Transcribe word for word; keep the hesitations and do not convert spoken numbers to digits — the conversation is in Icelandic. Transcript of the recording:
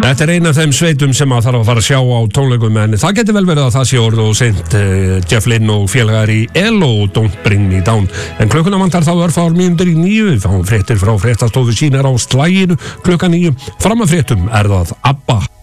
Þetta er eina af þeim sveitum sem að þarf að fara að sjá á tónleikum, en það getur vel verið að það sé orð og seint. uh, Jeff Lynne og félagar í Elo, Don't Bring Me Down. En klukkuna vantar þá örfár mínútur í níu. Við fáum fréttir frá fréttastofu sínar á slaginu klukkan níu. Fram að fréttum er það ABBA.